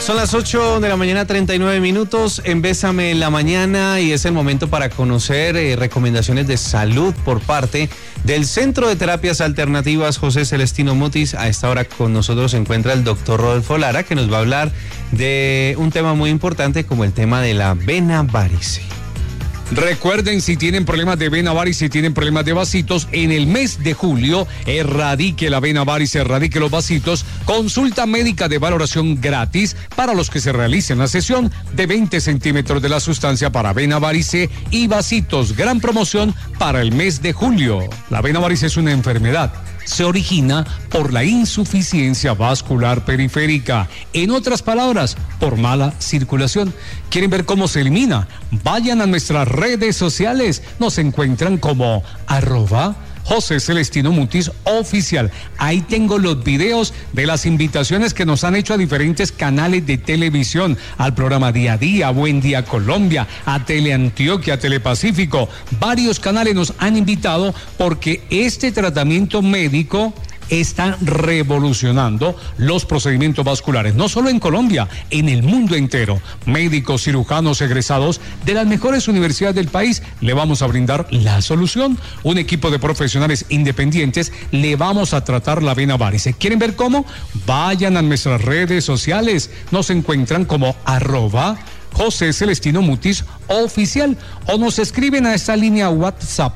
Son las 8 de la mañana, 39 minutos, en Bésame en la Mañana, y es el momento para conocer recomendaciones de salud por parte del Centro de Terapias Alternativas José Celestino Mutis. A esta hora con nosotros se encuentra el doctor Rodolfo Lara, que nos va a hablar de un tema muy importante como el tema de la vena varice. Recuerden, si tienen problemas de vena varice, si tienen problemas de vasitos, en el mes de julio, erradique la vena varice, erradique los vasitos. Consulta médica de valoración gratis para los que se realicen la sesión de 20 centímetros de la sustancia para vena varice y vasitos. Gran promoción para el mes de julio. La vena varice es una enfermedad. Se origina por la insuficiencia vascular periférica. En otras palabras, por mala circulación. ¿Quieren ver cómo se elimina? Vayan a nuestras redes sociales. Nos encuentran como @José Celestino Mutis Oficial. Ahí tengo los videos de las invitaciones que nos han hecho a diferentes canales de televisión, al programa Día a Día, Buen Día Colombia, a Teleantioquia, a Telepacífico. Varios canales nos han invitado porque este tratamiento médico está revolucionando los procedimientos vasculares, no solo en Colombia, en el mundo entero. Médicos, cirujanos egresados de las mejores universidades del país le vamos a brindar la solución. Un equipo de profesionales independientes le vamos a tratar la vena varice. ¿Quieren ver cómo? Vayan a nuestras redes sociales. Nos encuentran como @José Celestino Mutis Oficial o nos escriben a esta línea WhatsApp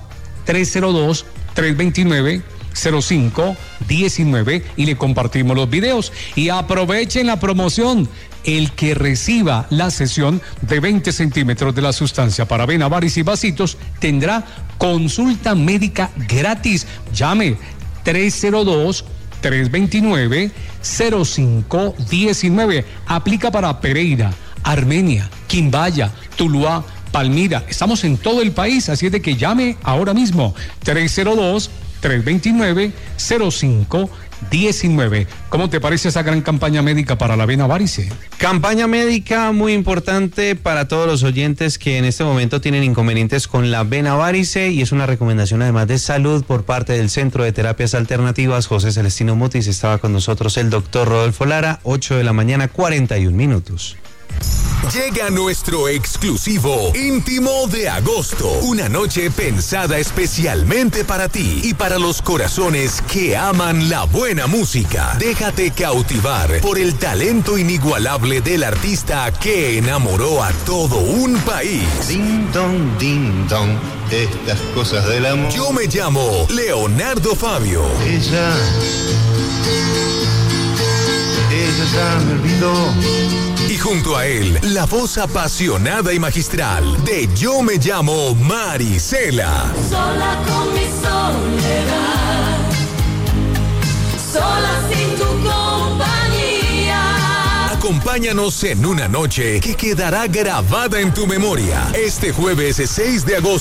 302-329-0519 y le compartimos los videos. Y aprovechen la promoción. El que reciba la sesión de 20 centímetros de la sustancia para vena varice y vasitos tendrá consulta médica gratis. Llame 302-329-0519. Aplica para Pereira, Armenia, Quimbaya, Tuluá, Palmira. Estamos en todo el país, así es de que llame ahora mismo. 302-329-0519. ¿Cómo te parece esa gran campaña médica para la vena varice? Campaña médica muy importante para todos los oyentes que en este momento tienen inconvenientes con la vena varice, y es una recomendación además de salud por parte del Centro de Terapias Alternativas José Celestino Mutis. Estaba con nosotros el doctor Rodolfo Lara, 8 de la mañana, 41 minutos. Llega nuestro exclusivo Íntimo de Agosto, una noche pensada especialmente para ti y para los corazones que aman la buena música. Déjate cautivar por el talento inigualable del artista que enamoró a todo un país. Ding dong, estas cosas del amor. Yo me llamo Leonardo Fabio. Ella ya me olvidó. Y junto a él, la voz apasionada y magistral de Yo me llamo Marisela. Sola con mi soledad, sola sin tu compañía. Acompáñanos en una noche que quedará grabada en tu memoria. Este jueves 6 de agosto.